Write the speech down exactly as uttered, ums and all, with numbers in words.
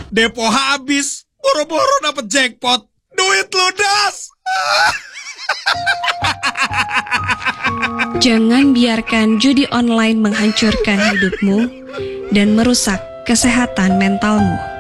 Depo habis, boro-boro dapet jackpot. Duit ludas. Jangan biarkan judi online menghancurkan hidupmu dan merusak kesehatan mentalmu.